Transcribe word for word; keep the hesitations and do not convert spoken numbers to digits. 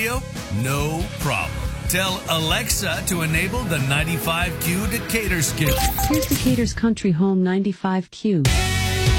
radio? No problem. Tell Alexa to enable the ninety-five Q Decatur skill. Here's Decatur's Country Home ninety-five Q.